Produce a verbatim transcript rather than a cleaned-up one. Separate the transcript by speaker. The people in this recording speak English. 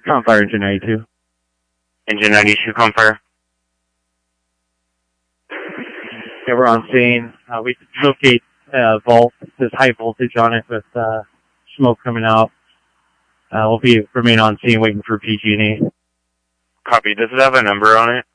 Speaker 1: Com Fire Engine ninety-two.
Speaker 2: Engine ninety-two, Com Fire.
Speaker 1: Yeah, we're on scene. Uh, we locate uh, vault. There's high voltage on it with uh, smoke coming out. Uh, we'll be remain on scene waiting for P G and E.
Speaker 2: Copy. Does it have a number on it?